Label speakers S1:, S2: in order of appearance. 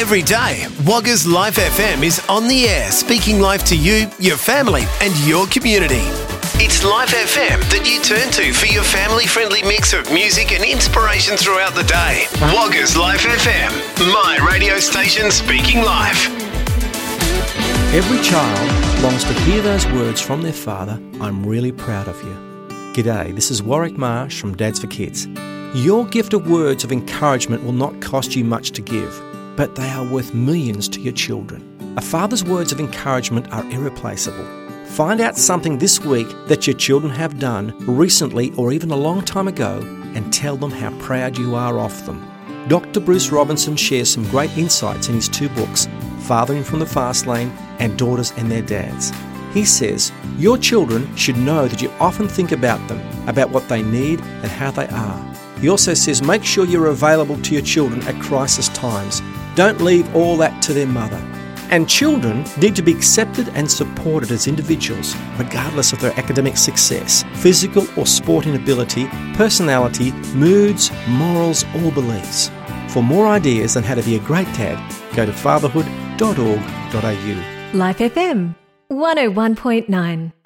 S1: Every day, Wagga's Life FM is on the air, speaking life to you, your family and your community. It's Life FM that you turn to for your family-friendly mix of music and inspiration throughout the day. Wagga's Life FM, my radio station speaking life.
S2: Every child longs to hear those words from their father, "I'm really proud of you." G'day, this is Warwick Marsh from Dads for Kids. Your gift of words of encouragement will not cost you much to give, but they are worth millions to your children. A father's words of encouragement are irreplaceable. Find out something this week that your children have done recently or even a long time ago and tell them how proud you are of them. Dr. Bruce Robinson shares some great insights in his 2 books, Fathering from the Fast Lane and Daughters and Their Dads. He says, your children should know that you often think about them, about what they need and how they are. He also says, make sure you're available to your children at crisis times. Don't leave all that to their mother. And children need to be accepted and supported as individuals, regardless of their academic success, physical or sporting ability, personality, moods, morals or beliefs. For more ideas on how to be a great dad, go to fatherhood.org.au.
S3: Life FM 101.9